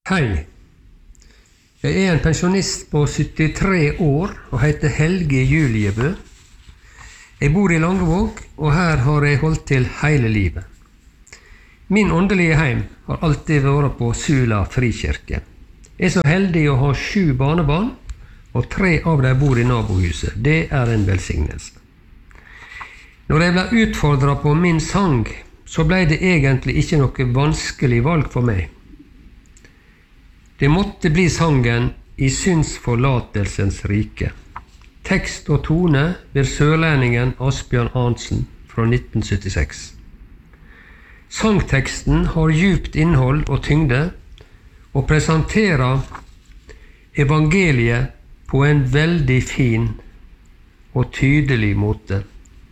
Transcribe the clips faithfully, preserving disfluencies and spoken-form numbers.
Hei, jeg er en pensjonist på syttitre år og heter Helge Juliebø. Jeg bor i Langevåg, og her har jeg holdt til hele livet. Min åndelige heim har alltid vært på Sula frikirke. Jeg er så heldig å ha sju barnebarn, og tre av dem bor i nabohuset. Det er en velsignelse. Når jeg ble utfordret på min sang, så ble det egentlig ikke noe vanskelig valg for meg. Det måtte bli sangen «I syndsforlatelsens rike». Tekst og tone ved sørlendingen Asbjørn Arntzen fra nitten syttiseks. Sangteksten har djupt innhold og tyngde, og presenterer evangeliet på en veldig fin og tydelig måte.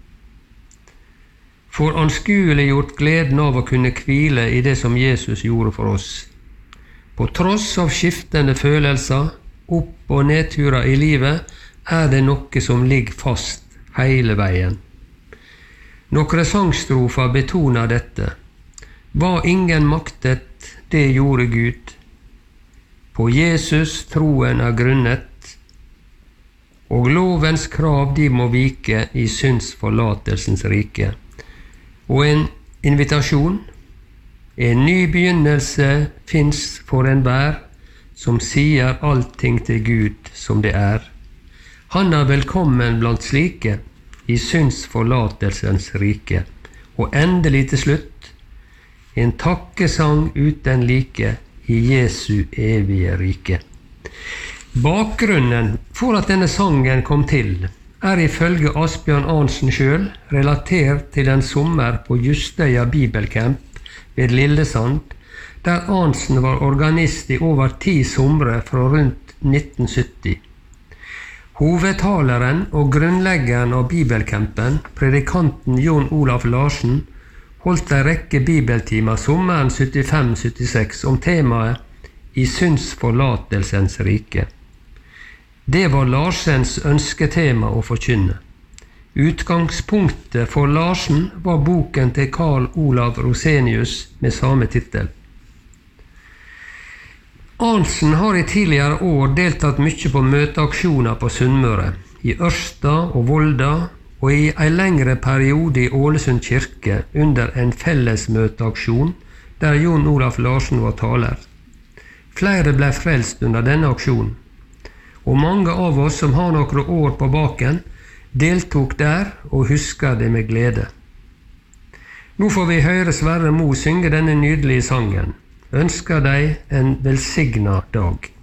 For anskueliggjort gleden av å kunne hvile i det som Jesus gjorde for oss. På tross av skiftende følelser, opp- og nedturer i livet, er det noe som ligger fast hele veien. Noen sangstrofer betoner dette. Hva ingen maktet, det gjorde Gud. På Jesus troen er grunnet, og lovens krav de må vike i syndsforlatelsens rike. Og en invitasjon, en ny begynnelse finnes for enhver, som sier allting til Gud som det er. Han er velkommen blant slike i syndsforlatelsens rike. Og endelig til slutt, en takkesang uten like i Jesu evige rike. Bakgrunnen for at denne sangen kom til, er ifølge Asbjørn Arntzen selv relatert til en sommer på Justøya Bibelcamp ved Lillesand, der Arntzen var organist i over ti somre fra rundt nitten sytti. Hovedtaleren og grunnleggeren av Bibelcampen, predikanten Jon Olaf Larsen, holdt en rekke bibeltimer sommeren syttifem syttiseks om temaet «I syndsforlatelsens rike». Det var Larsens ønsketema å forkynne. Utgangspunktet for Larsen var boken til Karl Olav Rosenius med samme titel. Arntzen har i tidligere år deltatt mye på møteaksjoner på Sunnmøre, i Ørsta og Volda, og i en lengre periode i Ålesund kirke under en fellesmøteaksjon der Jon Olaf Larsen var taler. Flere ble frelst under denne aksjonen, og mange av oss som har noen år på baken, deltok der og husker det med glede. Nå får vi høre Sverre Mo synge denne nydelige sangen. Ønsker deg en velsignet dag.